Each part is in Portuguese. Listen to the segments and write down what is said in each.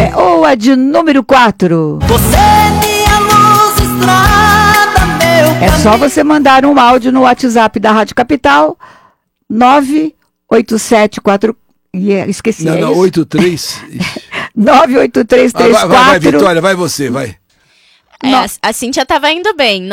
ou a de número 4? Você é minha luz, estrada, meu É só você mandar um áudio no WhatsApp da Rádio Capital, 98744... Esqueci, Não, 83... 98334... Vai, Vitória, vai você, vai. A Cíntia tava indo bem.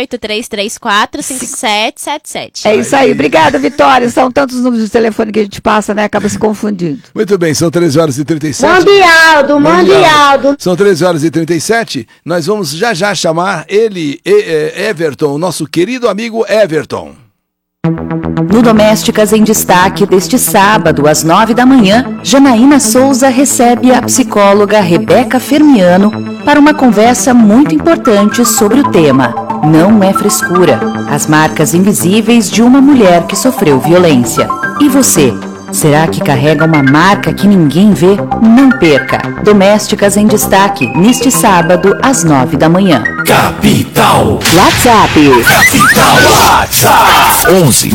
983345777. É isso aí. Obrigada, Vitória. São tantos números de telefone que a gente passa, né? Acaba se confundindo. Muito bem, são 13h37. Mande Aldo. São 13h37. Nós vamos já chamar ele, Everton, nosso querido amigo Everton. No Domésticas em Destaque deste sábado, às 9 da manhã, Janaína Souza recebe a psicóloga Rebeca Fermiano para uma conversa muito importante sobre o tema Não é Frescura, as marcas invisíveis de uma mulher que sofreu violência. E você? Será que carrega uma marca que ninguém vê? Não perca! Domésticas em Destaque, neste sábado, às 9 da manhã. Capital. WhatsApp. Capital WhatsApp.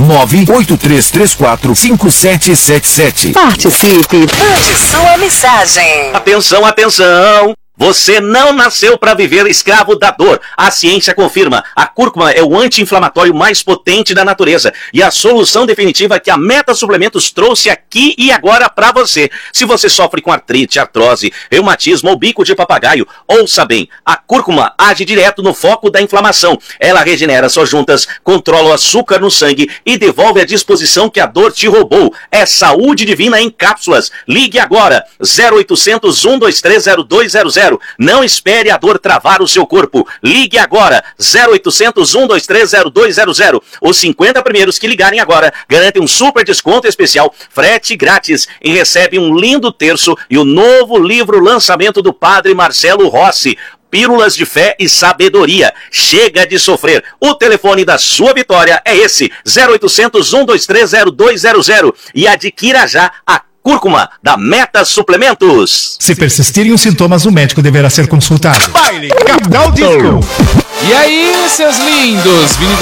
11-98334-5777. Participe. Mande sua mensagem. Atenção, atenção! Você não nasceu para viver escravo da dor. A ciência confirma. A cúrcuma é o anti-inflamatório mais potente da natureza e a solução definitiva que a Meta Suplementos trouxe aqui e agora para você. Se você sofre com artrite, artrose, reumatismo ou bico de papagaio, ouça bem. A cúrcuma age direto no foco da inflamação. Ela regenera suas juntas, controla o açúcar no sangue e devolve a disposição que a dor te roubou. É saúde divina em cápsulas. Ligue agora. 0800 123 0200. Não espere a dor travar o seu corpo. Ligue agora. 0800 123 0200. Os 50 primeiros que ligarem agora garantem um super desconto especial, frete grátis e recebem um lindo terço e o novo livro lançamento do Padre Marcelo Rossi. Pílulas de Fé e Sabedoria. Chega de sofrer. O telefone da sua vitória é esse. 0800 123 0200. E adquira já a cúrcuma da Meta Suplementos. Se persistirem os sintomas, o médico deverá ser consultado. Baile Capital Disco. E aí, seus lindos?